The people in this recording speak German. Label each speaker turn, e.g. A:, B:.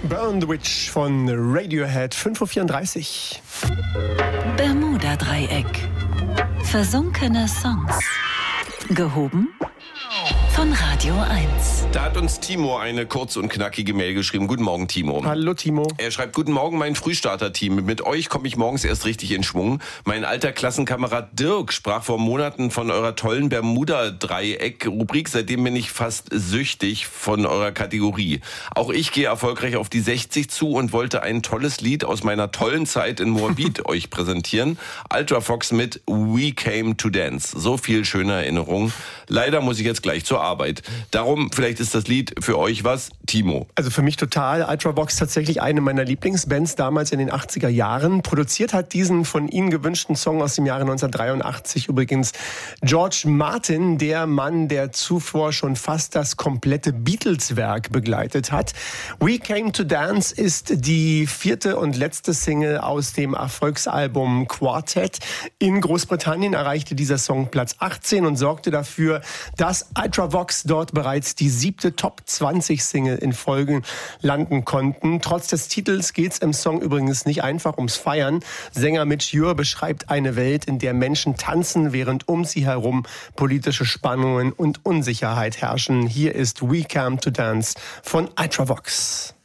A: Burn the Witch von Radiohead, 5:34 Uhr.
B: Bermuda-Dreieck. Versunkene Songs. Gehoben von Radio 1.
C: Da hat uns Timo eine kurz und knackige Mail geschrieben. Guten Morgen, Timo.
A: Hallo, Timo.
C: Er schreibt: Guten Morgen, mein Frühstarter-Team. Mit euch komme ich morgens erst richtig in Schwung. Mein alter Klassenkamerad Dirk sprach vor Monaten von eurer tollen Bermuda-Dreieck-Rubrik. Seitdem bin ich fast süchtig von eurer Kategorie. Auch ich gehe erfolgreich auf die 60 zu und wollte ein tolles Lied aus meiner tollen Zeit in Moabit euch präsentieren. Ultrafox mit We Came to Dance. So viel schöne Erinnerungen. Leider muss ich jetzt gleich zur Arbeit. Darum, vielleicht ist das Lied für euch was, Timo.
A: Also für mich total. Ultravox tatsächlich eine meiner Lieblingsbands damals in den 80er Jahren. Produziert hat diesen von ihnen gewünschten Song aus dem Jahre 1983 übrigens George Martin, der Mann, der zuvor schon fast das komplette Beatles-Werk begleitet hat. We Came to Dance ist die 4. und letzte Single aus dem Erfolgsalbum Quartet. In Großbritannien erreichte dieser Song Platz 18 und sorgte dafür, dass Ultravox dort bereits die 7. Top 20 Single in Folge landen konnten. Trotz des Titels geht's im Song übrigens nicht einfach ums Feiern. Sänger Mitch Ure beschreibt eine Welt, in der Menschen tanzen, während um sie herum politische Spannungen und Unsicherheit herrschen. Hier ist We Came to Dance von Ultravox.